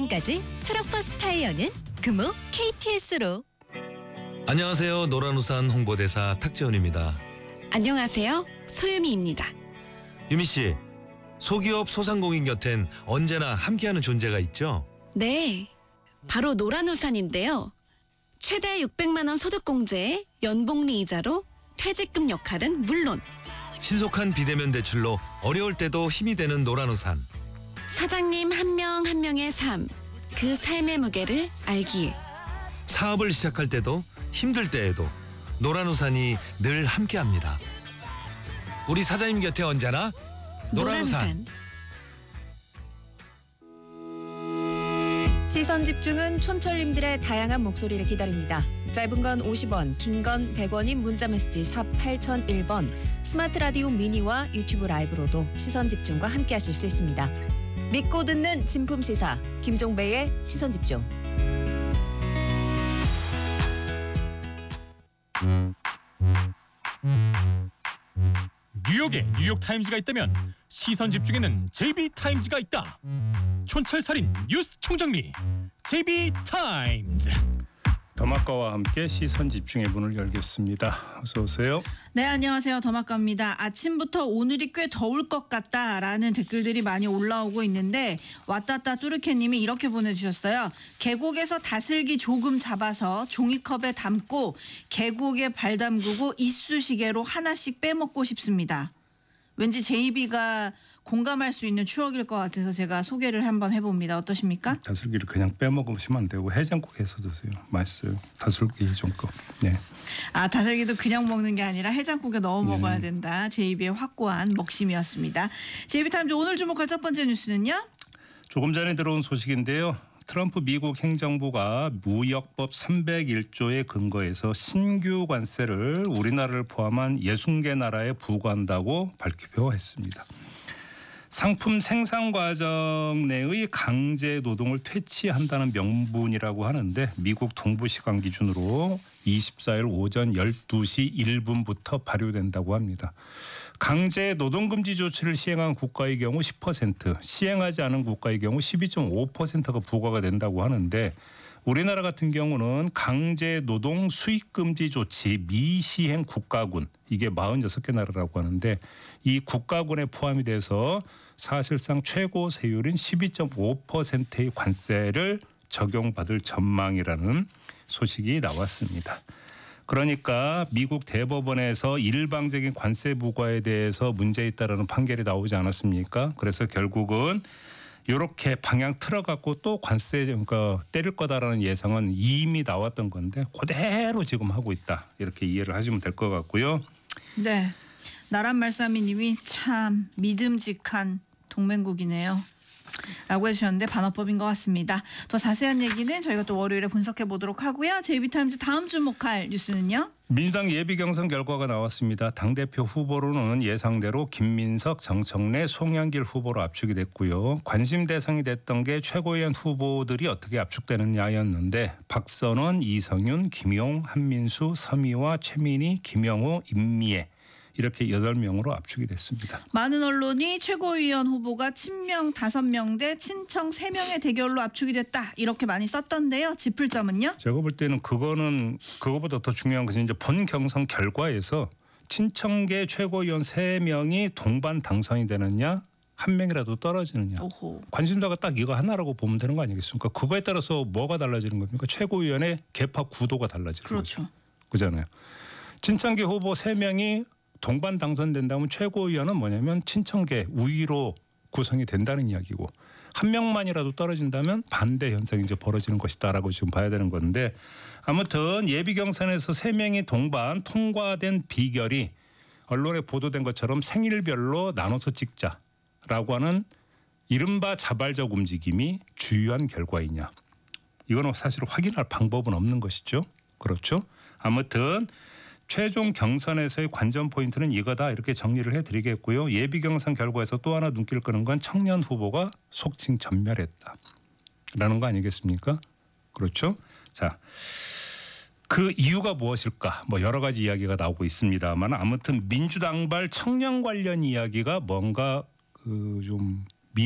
지금까지 트럭버스 타이어는 금호 KTS로. 안녕하세요. 노란우산 홍보대사 탁재훈입니다. 안녕하세요. 소유미입니다. 유미씨, 소기업 소상공인 곁엔 언제나 함께하는 존재가 있죠? 네, 바로 노란우산인데요. 최대 600만 원 소득공제에 연복리 이자로 퇴직금 역할은 물론 신속한 비대면 대출로 어려울 때도 힘이 되는 노란우산. 사장님 한 명 한 명의 삶, 그 삶의 무게를 알기에 사업을 시작할 때도 힘들 때에도 노란우산이 늘 함께합니다. 우리 사장님 곁에 언제나 노란우산. 시선 집중은 촌철님들의 다양한 목소리를 기다립니다. 짧은 건 50원, 긴 건 100원인 문자메시지 샵 8001번, 스마트 라디오 미니와 유튜브 라이브로도 시선 집중과 함께하실 수 있습니다. 믿고 듣는 진품 시사, 김종배의 시선 집중. 뉴욕에 뉴욕타임즈가 있다면 시선 집중에는 JB타임즈가 있다. 촌철살인 뉴스 총정리 JB타임즈. 더마카와 함께 시선 집중의 문을 열겠습니다. 어서 오세요. 네, 안녕하세요. 더마카입니다. 아침부터 오늘이 꽤 더울 것 같다라는 댓글들이 많이 올라오고 있는데 왔다따 뚜르케님이 이렇게 보내주셨어요. 계곡에서 다슬기 조금 잡아서 종이컵에 담고 계곡에 발 담그고 이쑤시개로 하나씩 빼먹고 싶습니다. 왠지 제이비가 공감할 수 있는 추억일 것 같아서 제가 소개를 한번 해봅니다. 어떠십니까? 다슬기를 그냥 빼먹으시면 안 되고 해장국 해서 드세요. 맛있어요. 다슬기 해장국. 네. 아, 다슬기도 그냥 먹는 게 아니라 해장국에 넣어 먹어야 된다. 제이비의 확고한 먹심이었습니다. 제이비타임즈 오늘 주목할 첫 번째 뉴스는요? 조금 전에 들어온 소식인데요. 트럼프 미국 행정부가 무역법 301조에 근거해서 신규 관세를 우리나라를 포함한 60개 나라에 부과한다고 발표했습니다. 상품 생산 과정 내의 강제 노동을 퇴치한다는 명분이라고 하는데 미국 동부 시간 기준으로 24일 오전 12시 1분부터 발효된다고 합니다. 강제 노동 금지 조치를 시행한 국가의 경우 10%, 시행하지 않은 국가의 경우 12.5%가 부과가 된다고 하는데 우리나라 같은 경우는 강제 노동 수익 금지 조치 미시행 국가군, 이게 46개 나라라고 하는데 이 국가군에 포함이 돼서 사실상 최고 세율인 12.5%의 관세를 적용받을 전망이라는 소식이 나왔습니다. 그러니까 미국 대법원에서 일방적인 관세 부과에 대해서 문제 있다라는 판결이 나오지 않았습니까? 그래서 결국은 이렇게 방향 틀어갖고 또 관세 그러니까 때릴 거다라는 예상은 이미 나왔던 건데 그대로 지금 하고 있다. 이렇게 이해를 하시면 될 것 같고요. 네, 나란말싸미님이 참 믿음직한 동맹국이네요. 라고 해주셨는데 반어법인 것 같습니다. 더 자세한 얘기는 저희가 또 월요일에 분석해 보도록 하고요. JB타임즈 다음 주목할 뉴스는요? 민주당 예비 경선 결과가 나왔습니다. 당대표 후보로는 예상대로 김민석, 정청래, 송영길 후보로 압축이 됐고요. 관심 대상이 됐던 게 최고위원 후보들이 어떻게 압축되느냐였는데 박선원, 이성윤, 김용, 한민수, 서미화, 최민희, 김영호, 임미애 이렇게 8명으로 압축이 됐습니다. 많은 언론이 최고위원 후보가 친명 5명 대 친청 3명의 대결로 압축이 됐다. 이렇게 많이 썼던데요. 짚을 점은요? 제가 볼 때는 그거보다 더 중요한 것은 이제 본 경선 결과에서 친청계 최고위원 3명이 동반 당선이 되느냐 한 명이라도 떨어지느냐. 오호. 관심사가 딱 이거 하나라고 보면 되는 거 아니겠습니까? 그거에 따라서 뭐가 달라지는 겁니까? 최고위원의 개파 구도가 달라지는 그렇죠. 거죠. 그렇잖아요. 친청계 후보 3명이 동반 당선된다면 최고위원은 뭐냐면 친청계 우위로 구성이 된다는 이야기고 한 명만이라도 떨어진다면 반대 현상이 이제 벌어지는 것이다라고 지금 봐야 되는 건데 아무튼 예비 경선에서 3명이 동반 통과된 비결이 언론에 보도된 것처럼 생일별로 나눠서 찍자라고 하는 이른바 자발적 움직임이 주요한 결과이냐. 이거는 사실 확인할 방법은 없는 것이죠. 그렇죠. 아무튼 최종 경선에서의 관전 포인트는 이거다 이렇게 정리를 해드리겠고요. 예비 경선 결과에서 또 하나 눈길을 끄는 건 청년 후보가 속칭 전멸했다라는 거 아니겠습니까? 그렇죠? 자, 그 이유가 무엇일까? 뭐 여러 가지 이야기가 나오고 있습니다만 아무튼 민주당발 청년 관련 이야기가 뭔가 좀